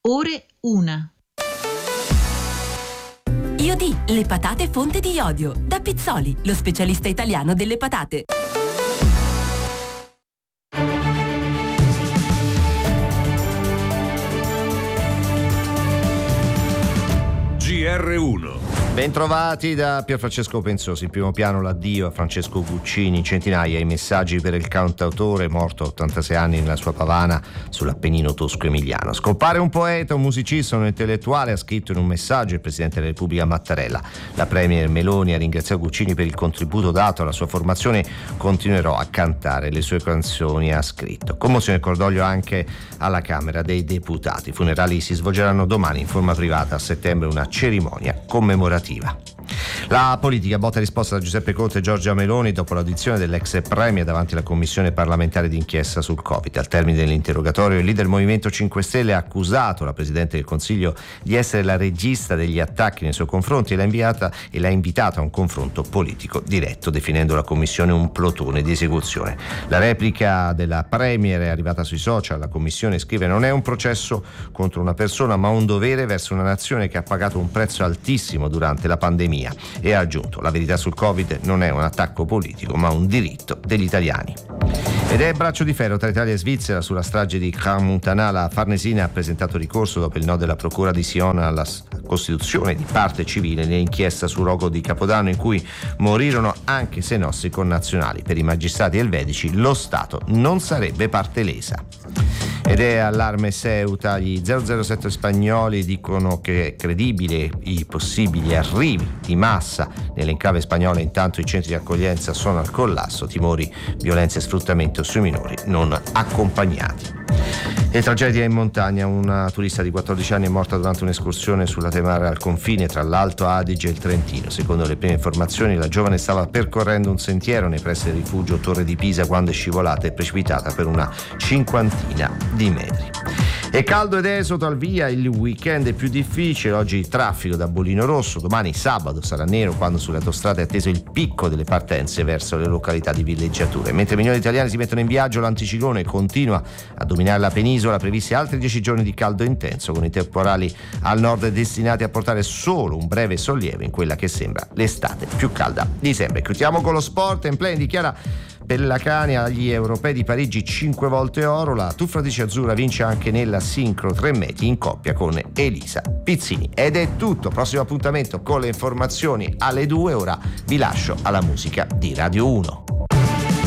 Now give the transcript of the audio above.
Ore 1. Iodì, le patate fonte di iodio. Da Pizzoli, lo specialista italiano delle patate. GR1. Bentrovati da Pierfrancesco Pensosi. In primo piano l'addio a Francesco Guccini, centinaia i messaggi per il cantautore morto a 86 anni nella sua Pavana sull'Appennino tosco-emiliano. Scompare un poeta, un musicista, un intellettuale, ha scritto in un messaggio il Presidente della Repubblica Mattarella. La Premier Meloni ha ringraziato Guccini per il contributo dato alla sua formazione, continuerò a cantare le sue canzoni, ha scritto. Commozione e cordoglio anche alla Camera dei Deputati. I funerali si svolgeranno domani in forma privata, a settembre una cerimonia commemorativa. La politica, botta e risposta da Giuseppe Conte e Giorgia Meloni dopo l'audizione dell'ex premier davanti alla commissione parlamentare d'inchiesta sul Covid. Al termine dell'interrogatorio il leader del Movimento 5 Stelle ha accusato la Presidente del Consiglio di essere la regista degli attacchi nei suoi confronti e l'ha invitato a un confronto politico diretto, definendo la commissione un plotone di esecuzione. La replica della premier è arrivata sui social. La commissione scrive: non è un processo contro una persona ma un dovere verso una nazione che ha pagato un prezzo altissimo durante la pandemia, e ha aggiunto: la verità sul Covid non è un attacco politico ma un diritto degli italiani. Ed è braccio di ferro tra Italia e Svizzera sulla strage di Crans-Montana. La Farnesina ha presentato ricorso dopo il no della procura di Sion alla costituzione di parte civile nell'inchiesta sul rogo di Capodanno in cui morirono anche 6 nostri connazionali. Per i magistrati elvetici lo Stato non sarebbe parte lesa. Ed è allarme Ceuta. Gli 007 spagnoli dicono che è credibile i possibili arrivi di massa nell'enclave spagnola, intanto i centri di accoglienza sono al collasso, timori violenza e sfruttamento sui minori non accompagnati. E tragedia in montagna, una turista di 14 anni è morta durante un'escursione sulla Temara al confine tra l'Alto Adige e il Trentino. Secondo le prime informazioni la giovane stava percorrendo un sentiero nei pressi del rifugio Torre di Pisa quando è scivolata e precipitata per una 50 di metri. È caldo ed esodo al via, il weekend è più difficile, oggi il traffico da Bollino Rosso, domani sabato sarà nero quando sulle autostrade è atteso il picco delle partenze verso le località di villeggiature. Mentre milioni di italiani si mettono in viaggio, l'anticiclone continua a dominare la penisola, previsti altri 10 giorni di caldo intenso con i temporali al nord destinati a portare solo un breve sollievo in quella che sembra l'estate più calda di sempre. Chiudiamo con lo sport. In play dichiara Pellacani agli europei di Parigi 5 volte oro. La tuffratrice azzurra vince anche nella sincro 3 metri in coppia con Elisa Pizzini. Ed è tutto, prossimo appuntamento con le informazioni alle 2. Ora vi lascio alla musica di Radio 1.